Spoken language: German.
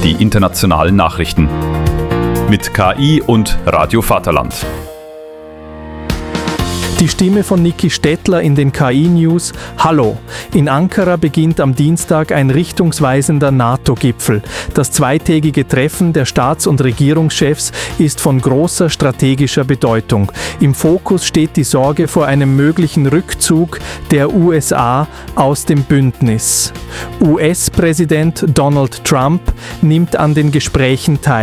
die internationalen Nachrichten. Mit KI und Radio Vaterland. Die Stimme von Niki Stettler in den KI-News. Hallo! In Ankara beginnt am Dienstag ein richtungsweisender NATO-Gipfel. Das zweitägige Treffen der Staats- und Regierungschefs ist von großer strategischer Bedeutung. Im Fokus steht die Sorge vor einem möglichen Rückzug der USA aus dem Bündnis. US-Präsident Donald Trump nimmt an den Gesprächen teil.